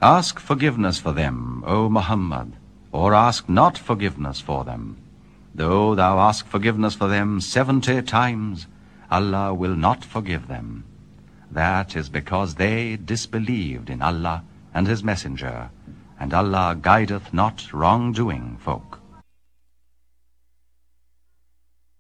Ask forgiveness for them, O Muhammad, or ask not forgiveness for them. Though thou ask forgiveness for them 70 times, Allah will not forgive them. That is because they disbelieved in Allah and His Messenger, and Allah guideth not wrong-doing folk.